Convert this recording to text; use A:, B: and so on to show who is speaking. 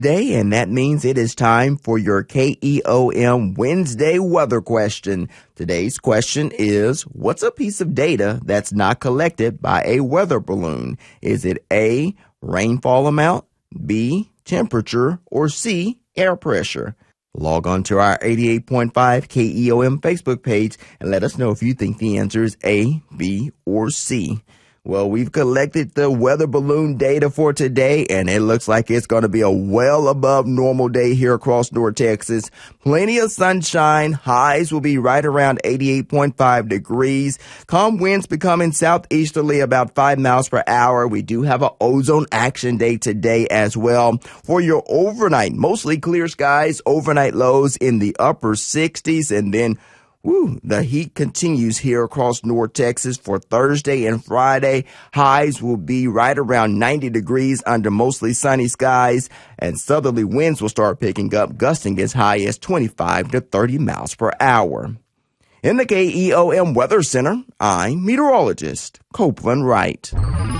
A: Day, and that means it is time for your KEOM Wednesday weather question. Today's question is, what's a piece of data that's not collected by a weather balloon? Is it A, rainfall amount, B, temperature, or C, air pressure? Log on to our 88.5 KEOM Facebook page and let us know if you think the answer is A, B, or C. Well, we've collected the weather balloon data for today, and it looks like it's going to be a well above normal day here across North Texas. Plenty of sunshine. Highs will be right around 88.5 degrees. Calm winds becoming southeasterly about 5 miles per hour. We do have an ozone action day today as well. For your overnight, mostly clear skies, overnight lows in the upper 60s, and then the heat continues here across North Texas for Thursday and Friday. Highs will be right around 90 degrees under mostly sunny skies, and southerly winds will start picking up, gusting as high as 25 to 30 miles per hour. In the KEOM Weather Center, I'm meteorologist Copeland Wright.